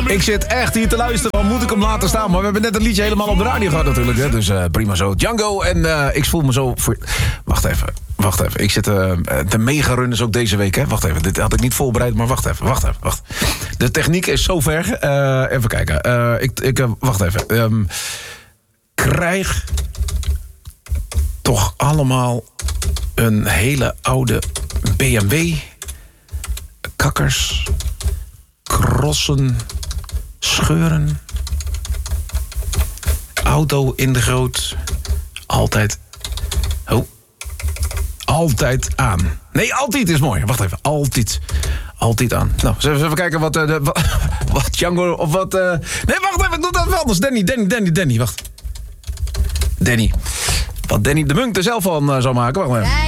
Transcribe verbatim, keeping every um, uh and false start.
Ik zit echt hier te luisteren. Dan moet ik hem laten staan. Maar we hebben net een liedje helemaal op de radio gehad natuurlijk. Hè? Dus uh, prima zo. Django en uh, ik voel me zo... Voor... Wacht even. Wacht even. Ik zit... Uh, de mega-runners ook deze week. Hè? Wacht even. Dit had ik niet voorbereid. Maar wacht even. Wacht even. Wacht. De techniek is zo ver. Uh, even kijken. Uh, ik, ik, uh, wacht even. Um, krijg... toch allemaal... een hele oude B M W... kakkers... krossen... scheuren... auto in de goot... altijd... oh... altijd aan. Nee, altijd is mooi. Wacht even, altijd... altijd aan. Nou, zullen we even kijken wat... Uh, de, wat, wat Django of wat... Uh... Nee, wacht even, ik doe dat wel anders. Danny, Danny, Danny, Danny, wacht. Danny. Wat Danny de Munk er zelf van uh, zou maken. Wacht maar even.